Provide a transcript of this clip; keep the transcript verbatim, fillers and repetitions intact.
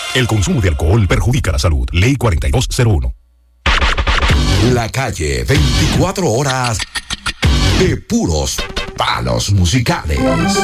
El consumo de alcohol perjudica la salud. Ley cuarenta y dos cero uno. La calle, veinticuatro horas de puros palos musicales.